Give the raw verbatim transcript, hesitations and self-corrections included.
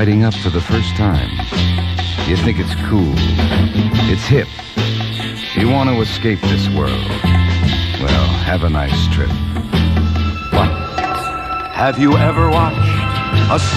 lighting up for the first time. You think it's cool. It's hip. You want to escape this world. Well, have a nice trip. Have you ever watched a